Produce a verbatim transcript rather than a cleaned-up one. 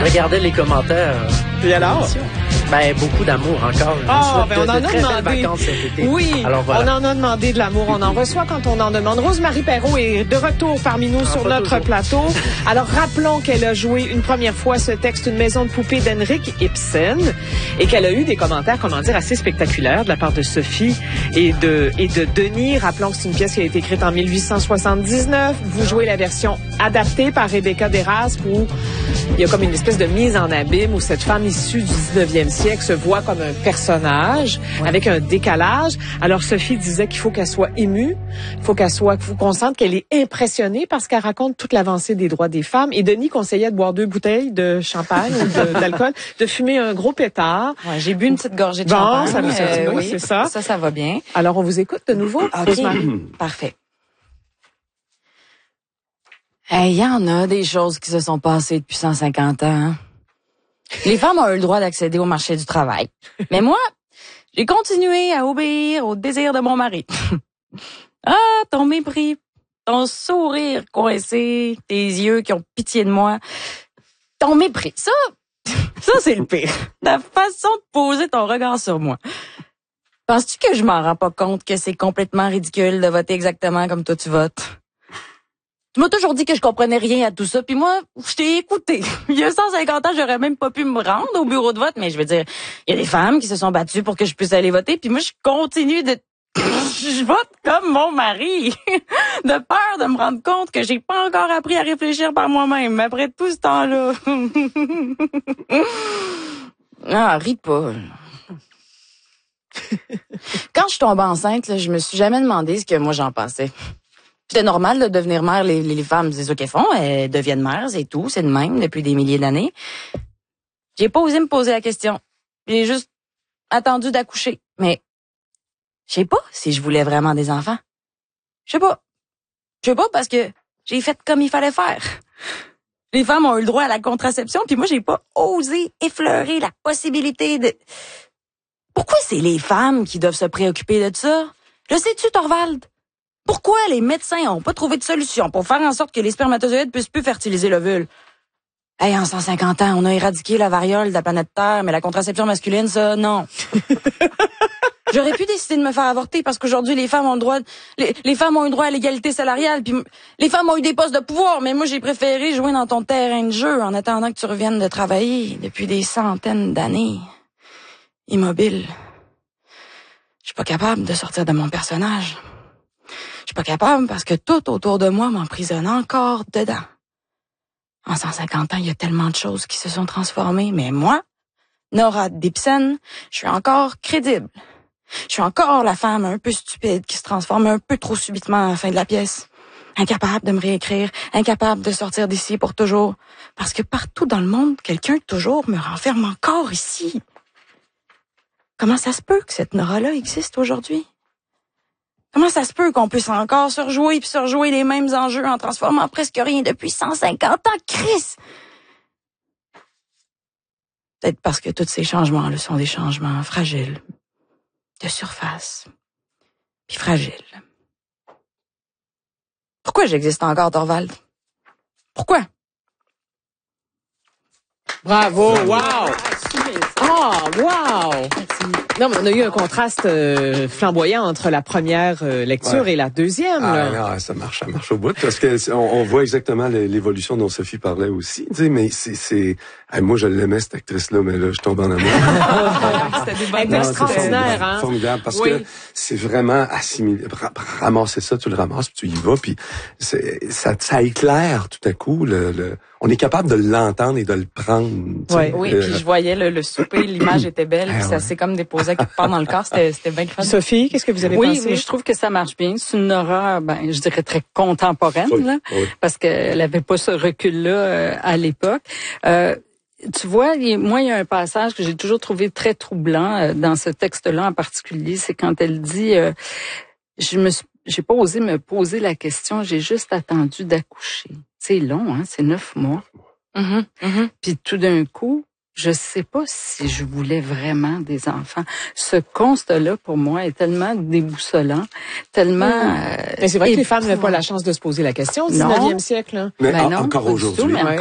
regardais les commentaires. Et alors? Ben, beaucoup d'amour encore. Ah, ben on de, en de a très demandé. belles vacances cet été. Oui, alors, voilà. on en a demandé de l'amour. On en reçoit quand on en demande. Rose-Marie Perrault est de retour parmi nous Ah, sur pas notre toujours. plateau. Alors, rappelons qu'elle a joué une première fois ce texte, Une maison de poupée d'Henrik Ibsen, et qu'elle a eu des commentaires, comment dire, assez spectaculaires de la part de Sophie et de, et de Denis. Rappelons que c'est une pièce qui a été écrite en mille huit cent soixante-dix-neuf. Vous jouez la version adaptée par Rebecca Deraspe, où il y a comme une espèce de mise en abîme où cette femme issue du dix-neuvième siècle se voit comme un personnage, ouais, avec un décalage. Alors Sophie disait qu'il faut qu'elle soit émue, il faut qu'elle soit, qu'il faut qu'on sente qu'elle est impressionnée parce qu'elle raconte toute l'avancée des droits des femmes. Et Denis conseillait de boire deux bouteilles de champagne ou de, d'alcool, de fumer un gros pétard. Ouais, j'ai bu une petite gorgée de bon, champagne. Ça, ça, euh, oui, oui, c'est ça. Ça, ça va bien. Alors on vous écoute de nouveau. OK, parfait. Il hey, y en a des choses qui se sont passées depuis cent cinquante ans. Hein? Les femmes ont eu le droit d'accéder au marché du travail. Mais moi, j'ai continué à obéir au désir de mon mari. Ah, ton mépris, ton sourire coincé, tes yeux qui ont pitié de moi. Ton mépris, ça, ça c'est le pire. La façon de poser ton regard sur moi. Penses-tu que je m'en rends pas compte que c'est complètement ridicule de voter exactement comme toi tu votes? Tu m'as toujours dit que je comprenais rien à tout ça, puis moi, je t'ai écouté. Il y a cent cinquante ans, j'aurais même pas pu me rendre au bureau de vote, mais je veux dire, il y a des femmes qui se sont battues pour que je puisse aller voter, puis moi, je continue de... je vote comme mon mari, de peur de me rendre compte que j'ai pas encore appris à réfléchir par moi-même, après tout ce temps-là. Ah, ris pas. Quand je tombe enceinte, là, je me suis jamais demandé ce que moi j'en pensais. C'était normal de devenir mère, les, les femmes, c'est ça qu'elles font, elles deviennent mères, c'est tout, c'est de même depuis des milliers d'années. J'ai pas osé me poser la question. J'ai juste attendu d'accoucher. Mais je sais pas si je voulais vraiment des enfants. Je sais pas. Je sais pas parce que j'ai fait comme il fallait faire. Les femmes ont eu le droit à la contraception, puis moi j'ai pas osé effleurer la possibilité de... Pourquoi c'est les femmes qui doivent se préoccuper de ça? Le sais-tu, Torvald? Pourquoi les médecins ont pas trouvé de solution pour faire en sorte que les spermatozoïdes puissent plus fertiliser l'ovule? Hey, en cent cinquante ans, on a éradiqué la variole de la planète Terre, mais la contraception masculine, ça, non. J'aurais pu décider de me faire avorter parce qu'aujourd'hui, les femmes ont le droit, les, les femmes ont eu droit à l'égalité salariale, puis les femmes ont eu des postes de pouvoir, mais moi, j'ai préféré jouer dans ton terrain de jeu en attendant que tu reviennes de travailler depuis des centaines d'années. Immobile. Je suis pas capable de sortir de mon personnage. Je suis pas capable parce que tout autour de moi m'emprisonne encore dedans. En cent cinquante ans, il y a tellement de choses qui se sont transformées, mais moi, Nora Dibsen, je suis encore crédible. Je suis encore la femme un peu stupide qui se transforme un peu trop subitement à la fin de la pièce. Incapable de me réécrire, incapable de sortir d'ici pour toujours. Parce que partout dans le monde, quelqu'un toujours me renferme encore ici. Comment ça se peut que cette Nora-là existe aujourd'hui? Comment ça se peut qu'on puisse encore surjouer puis surjouer les mêmes enjeux en transformant presque rien depuis cent cinquante ans, Chris? Peut-être parce que tous ces changements-là sont des changements fragiles, de surface, puis fragiles. Pourquoi j'existe encore, Torvald? Pourquoi? Bravo, wow! Oh, wow! Non, mais on a eu un contraste euh, flamboyant entre la première euh, lecture ouais. et la deuxième. Ah, là. non, ça marche, ça marche au bout parce que on, on voit exactement l'évolution dont Sophie parlait aussi. Tu sais, mais c'est, c'est, hey, moi je l'aimais cette actrice-là, mais là je tombe en amour. C'était non, extraordinaire, formidable, hein? formidable parce oui. que c'est vraiment assimilé, ramasser ça, tu le ramasses, puis tu y vas, puis c'est, ça, ça éclaire tout à coup. Le, le, on est capable de l'entendre et de le prendre. Ouais. Oui, euh, puis je voyais le, le souper, l'image était belle, puis ah, ça ouais. s'est comme déposé quelque part dans le corps, c'était, c'était bien fun. Sophie, qu'est-ce que vous avez oui, pensé? Oui, mais je trouve que ça marche bien. C'est une Nora, ben, je dirais très contemporaine, oui, là, oui. parce qu'elle avait pas ce recul-là euh, à l'époque. Euh, Tu vois, il, moi, il y a un passage que j'ai toujours trouvé très troublant euh, dans ce texte-là en particulier, c'est quand elle dit euh, « Je me suis, j'ai pas osé me poser la question, j'ai juste attendu d'accoucher. » C'est long, hein, c'est neuf mois. Mm-hmm, mm-hmm. Puis tout d'un coup, je sais pas si je voulais vraiment des enfants. Ce constat-là, pour moi, est tellement déboussolant, tellement... Mmh. Euh, mais c'est vrai que les femmes n'avaient pas la chance de se poser la question au dix-neuvième siècle. Hein. Mais ben en, non, encore aujourd'hui. Mais ouais.